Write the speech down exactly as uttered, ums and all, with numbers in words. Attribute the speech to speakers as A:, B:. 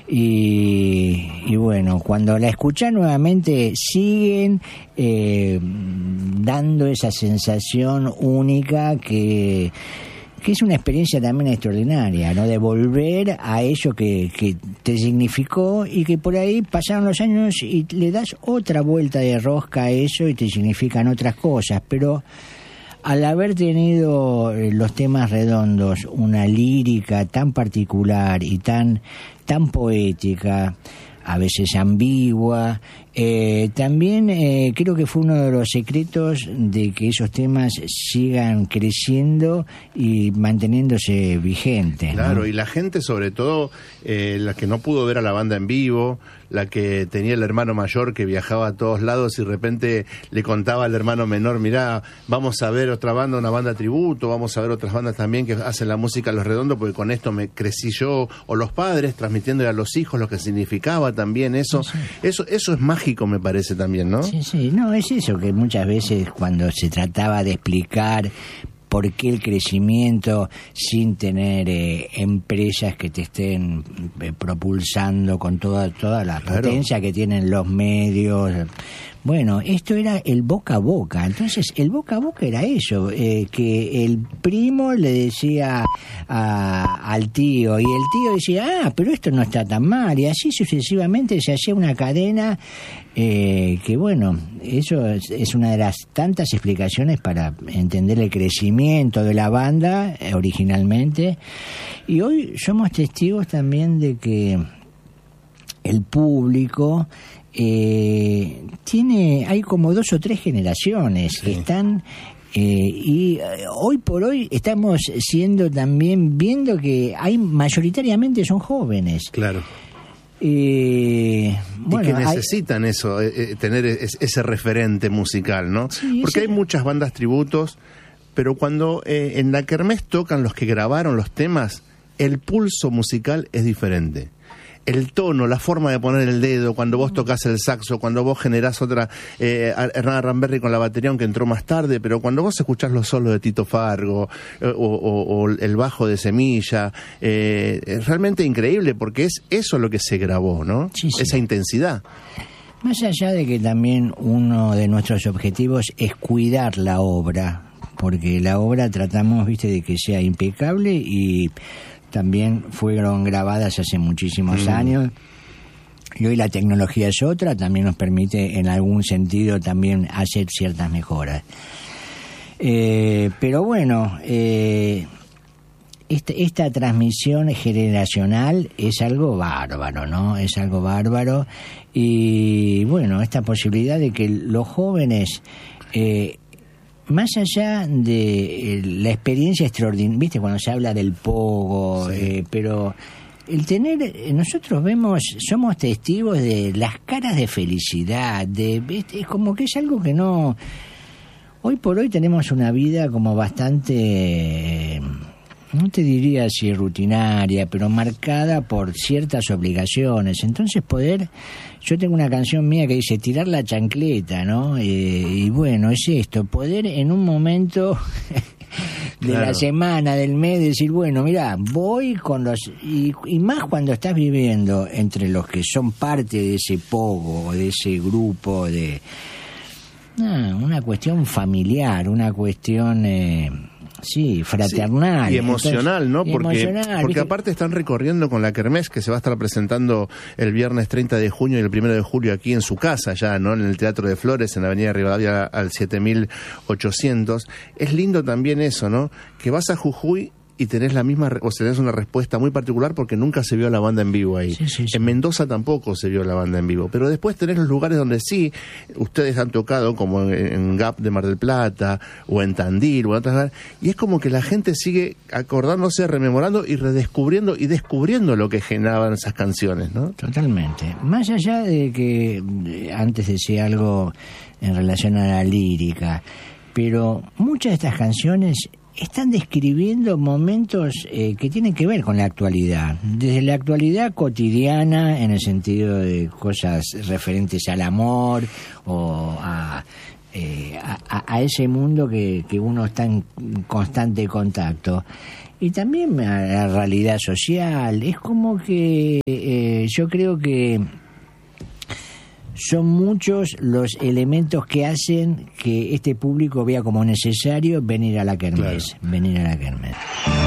A: y, y bueno, cuando la escuchás nuevamente siguen eh, dando esa sensación única que que es una experiencia también extraordinaria, ¿no? De volver a eso que, que te significó y que por ahí pasaron los años y le das otra vuelta de rosca a eso y te significan otras cosas, pero al haber tenido los temas redondos una lírica tan particular y tan, tan poética, a veces ambigua, eh, también eh, creo que fue uno de los secretos de que esos temas sigan creciendo y manteniéndose vigentes, ¿no?
B: Claro, y la gente, sobre todo, eh, la que no pudo ver a la banda en vivo, la que tenía el hermano mayor que viajaba a todos lados y de repente le contaba al hermano menor, mirá, vamos a ver otra banda, una banda tributo, vamos a ver otras bandas también que hacen la música a los redondos, porque con esto me crecí yo, o los padres transmitiéndole a los hijos lo que significaba también eso. Sí, sí. Eso, eso es mágico, me parece también, ¿no?
A: Sí, sí, no, es eso que muchas veces cuando se trataba de explicar por qué el crecimiento sin tener eh, empresas que te estén eh, propulsando con toda toda la claro. potencia que tienen los medios. Bueno, esto era el boca a boca. Entonces, el boca a boca era eso, eh, que el primo le decía a, al tío, y el tío decía, ah, pero esto no está tan mal, y así sucesivamente se hacía una cadena eh, que, bueno, eso es, es una de las tantas explicaciones para entender el crecimiento de la banda eh, originalmente. Y hoy somos testigos también de que el público Eh, tiene, hay como dos o tres generaciones sí. que están eh, y eh, hoy por hoy estamos siendo también viendo que hay mayoritariamente son jóvenes.
B: Claro.
A: Eh, bueno,
B: y que necesitan hay... eso, eh, tener es, ese referente musical, ¿no? Sí, porque ese... hay muchas bandas tributos, pero cuando eh, en la kermés tocan los que grabaron los temas, el pulso musical es diferente. El tono, la forma de poner el dedo, cuando vos tocas el saxo, cuando vos generás otra, eh, Hernán Ramberry con la batería, aunque entró más tarde, pero cuando vos escuchás los solos de Tito Fargo, eh, o, o, o el bajo de Semilla, eh, es realmente increíble, porque es eso lo que se grabó, ¿no? Sí, sí. Esa intensidad.
A: Más allá de que también uno de nuestros objetivos es cuidar la obra, porque la obra tratamos, viste, de que sea impecable y también fueron grabadas hace muchísimos mm. años y hoy la tecnología es otra, también nos permite en algún sentido también hacer ciertas mejoras. Eh, pero bueno, eh, esta, esta transmisión generacional es algo bárbaro, ¿no? Es algo bárbaro y bueno, esta posibilidad de que los jóvenes... Eh, más allá de eh, la experiencia extraordinaria, viste, cuando se habla del pogo, sí. eh, pero el tener, nosotros vemos, somos testigos de las caras de felicidad, de, es como que es algo que no, hoy por hoy tenemos una vida como bastante, no te diría si rutinaria, pero marcada por ciertas obligaciones, entonces poder... Yo tengo una canción mía que dice tirar la chancleta, ¿no? Eh, y bueno, es esto, poder en un momento de claro. la semana, del mes, decir, bueno, mira, voy con los... Y, y más cuando estás viviendo entre los que son parte de ese pogo, de ese grupo, de... Ah, una cuestión familiar, una cuestión... Eh, Sí, fraternal.
B: Sí, y emocional,
A: entonces,
B: ¿no?
A: Y
B: porque
A: emocional,
B: porque aparte están recorriendo con la kermés, que se va a estar presentando el viernes treinta de junio y el primero de julio aquí en su casa ya, ¿no? En el Teatro de Flores, en la avenida Rivadavia al siete mil ochocientos. Es lindo también eso, ¿no? Que vas a Jujuy y tenés la misma, o tenés una respuesta muy particular porque nunca se vio la banda en vivo ahí. Sí, sí, sí. En Mendoza tampoco se vio la banda en vivo, pero después tenés los lugares donde sí, ustedes han tocado, como en Gap de Mar del Plata, o en Tandil, o en otras, y es como que la gente sigue acordándose, rememorando y redescubriendo y descubriendo lo que generaban esas canciones, ¿no?
A: Totalmente. Más allá de que antes decía algo en relación a la lírica, pero muchas de estas canciones están describiendo momentos eh, que tienen que ver con la actualidad, desde la actualidad cotidiana en el sentido de cosas referentes al amor o a, eh, a, a ese mundo que, que uno está en constante contacto. y también a la realidad social. Es como que eh, yo creo que son muchos los elementos que hacen que este público vea como necesario venir a la kermés, claro. venir a la kermés.